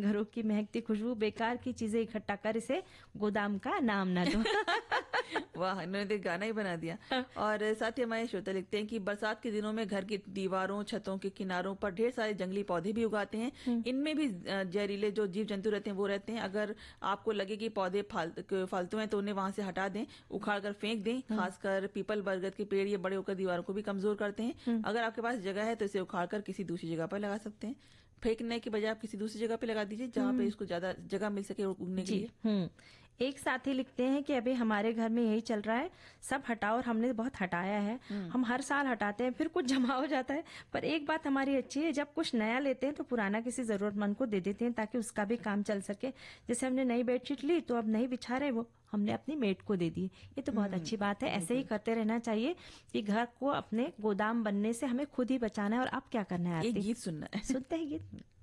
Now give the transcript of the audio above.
घरों की महकती खुशबू, बेकार की चीजें इकट्ठा कर इसे गोदाम का नाम न दो। वाह, इन्होंने तो गाना ही बना दिया। और साथ ही हमारे श्रोता लिखते हैं कि बरसात के दिनों में घर की दीवारों, छतों के किनारों पर ढेर सारे जंगली पौधे भी उगाते हैं। इनमें भी जहरीले जो जीव जंतु रहते हैं वो रहते हैं। अगर आपको लगे कि पौधे फालतू हैं तो उन्हें वहां से हटा दें, उखाड़ कर फेंक दें। खासकर पीपल बरगद के पेड़ ये बड़े होकर दीवारों को भी कमजोर करते हैं। अगर आपके पास जगह है तो इसे उखाड़ कर किसी दूसरी जगह पर लगा सकते हैं। फेंकने की बजाय आप किसी दूसरी जगह पे लगा दीजिए जहाँ पे इसको ज्यादा जगह मिल सके उगने के लिए। एक साथी लिखते हैं कि अभी हमारे घर में यही चल रहा है, सब हटाओ, और हमने बहुत हटाया है। हम हर साल हटाते हैं, फिर कुछ जमा हो जाता है। पर एक बात हमारी अच्छी है, जब कुछ नया लेते हैं तो पुराना किसी जरूरतमंद को दे देते हैं ताकि उसका भी काम चल सके। जैसे हमने नई बेडशीट ली तो अब नहीं बिछा रहे, वो हमने अपनी मेट को दे दी। ये तो बहुत अच्छी बात है। ऐसे ही करते रहना चाहिए कि घर को अपने गोदाम बनने से हमें खुद ही बचाना है। और अब क्या करना है? एक गीत सुनना है। सुनते हैं गीत।